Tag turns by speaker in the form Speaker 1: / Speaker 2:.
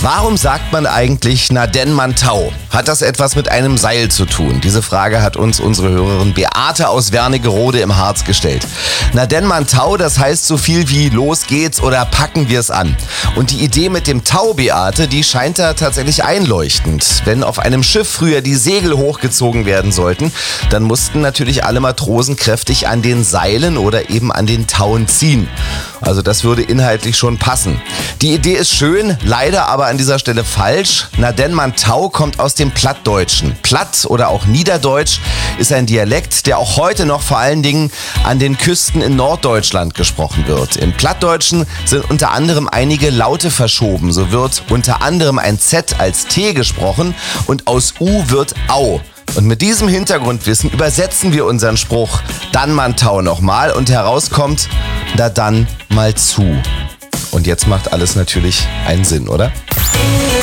Speaker 1: Warum sagt man eigentlich, na denn man Tau? Hat das etwas mit einem Seil zu tun? Diese Frage hat uns unsere Hörerin Beate aus Wernigerode im Harz gestellt. Na denn man Tau, das heißt so viel wie los geht's oder packen wir's an. Und die Idee mit dem Tau, Beate, die scheint da tatsächlich einleuchtend. Wenn auf einem Schiff früher die Segel hochgezogen werden sollten, dann mussten natürlich alle Matrosen kräftig an den Seilen oder eben an den Tauen ziehen. Also das würde inhaltlich schon passen. Die Idee ist schön, leider aber an dieser Stelle falsch. Na denn man Tau kommt aus dem Plattdeutschen. Platt oder auch Niederdeutsch ist ein Dialekt, der auch heute noch vor allen Dingen an den Küsten in Norddeutschland gesprochen wird. Im Plattdeutschen sind unter anderem einige Laute verschoben. So wird unter anderem ein Z als T gesprochen und aus U wird Au. Und mit diesem Hintergrundwissen übersetzen wir unseren Spruch dann man Tau nochmal und herauskommt, da dann mal zu. Und jetzt macht alles natürlich einen Sinn, oder?